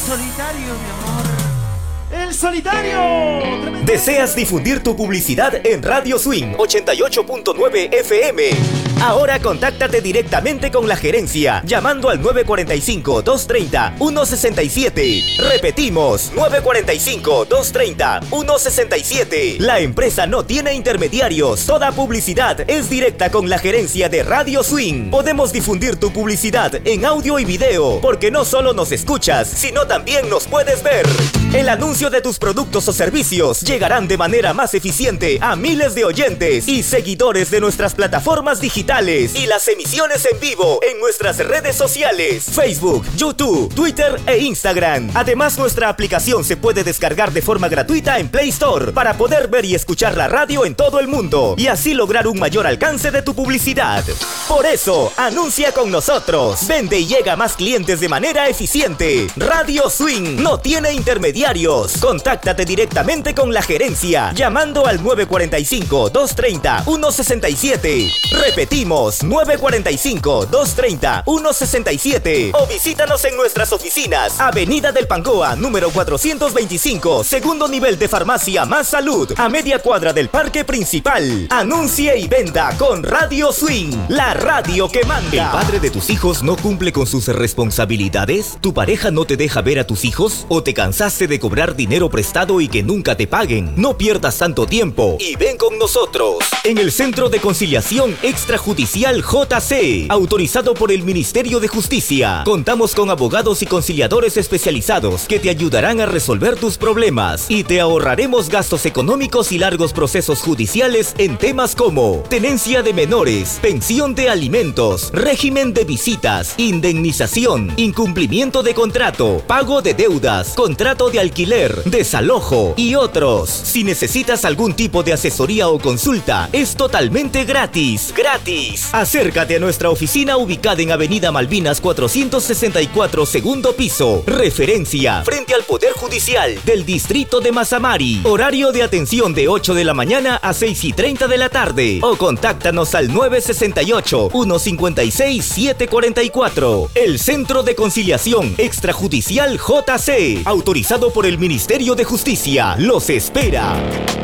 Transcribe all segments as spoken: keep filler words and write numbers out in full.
solitario, mi amor. ¡El solitario! ¿Deseas difundir tu publicidad en Radio Swing ochenta y ocho punto nueve F M? Ahora contáctate directamente con la gerencia llamando al nueve cuatro cinco, dos tres cero, uno seis siete. Repetimos, nueve cuatro cinco, dos tres cero, uno seis siete. La empresa no tiene intermediarios. Toda publicidad es directa con la gerencia de Radio Swing. Podemos difundir tu publicidad en audio y video, porque no solo nos escuchas, sino también nos puedes ver. El anuncio de tus productos o servicios llegarán de manera más eficiente a miles de oyentes y seguidores de nuestras plataformas digitales y las emisiones en vivo en nuestras redes sociales: Facebook, YouTube, Twitter e Instagram. Además, nuestra aplicación se puede descargar de forma gratuita en Play Store para poder ver y escuchar la radio en todo el mundo y así lograr un mayor alcance de tu publicidad. Por eso, anuncia con nosotros. Vende y llega a más clientes de manera eficiente. Radio Swing no tiene intermediarios. Contáctate directamente con la gerencia llamando al nueve cuatro cinco, dos tres cero, uno seis siete. Repetimos, nueve cuatro cinco, dos tres cero, uno seis siete. O visítanos en nuestras oficinas: Avenida del Pangoa, número cuatrocientos veinticinco, segundo nivel de Farmacia Más Salud, a media cuadra del Parque Principal. Anuncie y venda con Radio Swing, la radio que manda. ¿El padre de tus hijos no cumple con sus responsabilidades? ¿Tu pareja no te deja ver a tus hijos? ¿O te cansaste de cobrar dinero prestado y que nunca te paguen? No pierdas tanto tiempo y ven con nosotros. En el Centro de Conciliación Extrajudicial J C, autorizado por el Ministerio de Justicia, contamos con abogados y conciliadores especializados que te ayudarán a resolver tus problemas y te ahorraremos gastos económicos y largos procesos judiciales en temas como tenencia de menores, pensión de alimentos, régimen de visitas, indemnización, incumplimiento de contrato, pago de deudas, contrato de alquiler, desalojo y otros. Si necesitas algún tipo de asesoría o consulta, es totalmente gratis. ¡Gratis! Acércate a nuestra oficina ubicada en Avenida Malvinas cuatrocientos sesenta y cuatro, segundo piso. Referencia: frente al Poder Judicial del Distrito de Mazamari. Horario de atención de ocho de la mañana a seis y treinta de la tarde. O contáctanos al nueve seis ocho, uno cinco seis, siete cuatro cuatro. El Centro de Conciliación Extrajudicial J C, autorizado por el Ministerio de Justicia, los espera.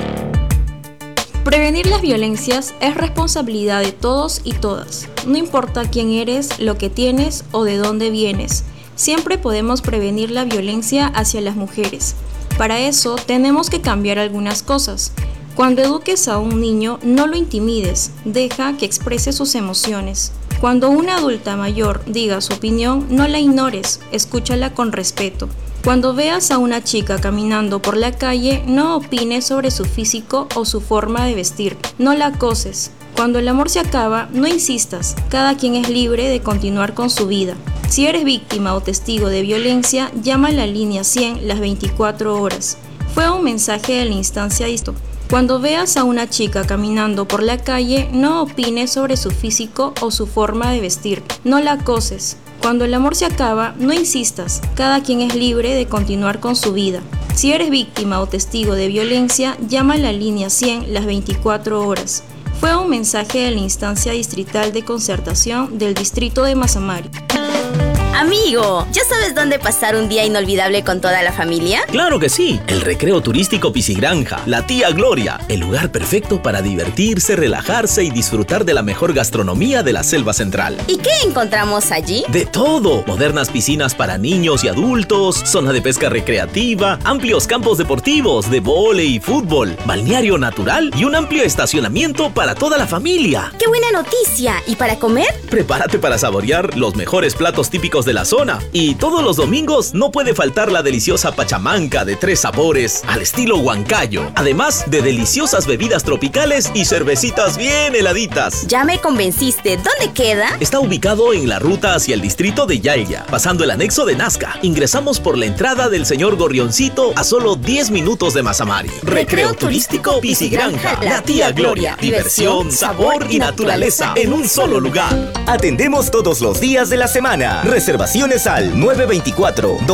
Prevenir las violencias es responsabilidad de todos y todas. No importa quién eres, lo que tienes o de dónde vienes. Siempre podemos prevenir la violencia hacia las mujeres. Para eso tenemos que cambiar algunas cosas. Cuando eduques a un niño, no lo intimides, deja que exprese sus emociones. Cuando una adulta mayor diga su opinión, no la ignores, escúchala con respeto. Cuando veas a una chica caminando por la calle, no opines sobre su físico o su forma de vestir, no la acoses. Cuando el amor se acaba, no insistas, cada quien es libre de continuar con su vida. Si eres víctima o testigo de violencia, llama a la línea cien las veinticuatro horas. Fue un mensaje de la instancia esto. Cuando veas a una chica caminando por la calle, no opines sobre su físico o su forma de vestir, no la acoses. Cuando el amor se acaba, no insistas, cada quien es libre de continuar con su vida. Si eres víctima o testigo de violencia, llama a la línea cien las veinticuatro horas. Fue un mensaje de la instancia distrital de concertación del distrito de Mazamari. Amigo, ¿ya sabes dónde pasar un día inolvidable con toda la familia? ¡Claro que sí! El recreo turístico Piscigranja, la tía Gloria. El lugar perfecto para divertirse, relajarse y disfrutar de la mejor gastronomía de la selva central. ¿Y qué encontramos allí? ¡De todo! Modernas piscinas para niños y adultos, zona de pesca recreativa, amplios campos deportivos de vóley y fútbol, balneario natural y un amplio estacionamiento para toda la familia. ¡Qué buena noticia! ¿Y para comer? Prepárate para saborear los mejores platos típicos de la zona. Y todos los domingos no puede faltar la deliciosa pachamanca de tres sabores al estilo huancayo, además de deliciosas bebidas tropicales y cervecitas bien heladitas. Ya me convenciste. ¿Dónde queda? Está ubicado en la ruta hacia el distrito de Yaya, pasando el anexo de Nazca. Ingresamos por la entrada del señor Gorrioncito a solo diez minutos de Mazamari. Recreo turístico Piscigranja, la tía Gloria. Diversión, sabor y naturaleza en un solo lugar. Atendemos todos los días de la semana. Reservaciones al nueve veinticuatro